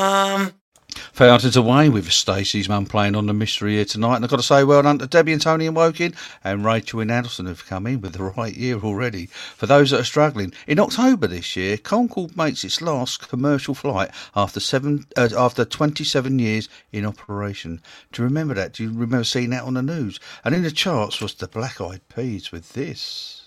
Fountains Away with Stacey's mum playing on the mystery here tonight. And I've got to say well done to Debbie and Tony in Woking and Rachel in Addleston who've come in with the right year already. For those that are struggling, in October this year, Concorde makes its last commercial flight after 27 years in operation. Do you remember that? Do you remember seeing that on the news? And in the charts was the Black Eyed Peas with this.